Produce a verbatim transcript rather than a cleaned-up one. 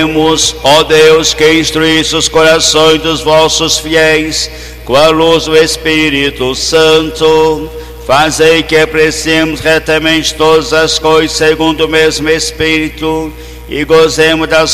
Ó Deus, que instruísse os corações dos vossos fiéis com a luz do Espírito Santo, fazei que apreciemos retamente todas as coisas segundo o mesmo Espírito e gozemos das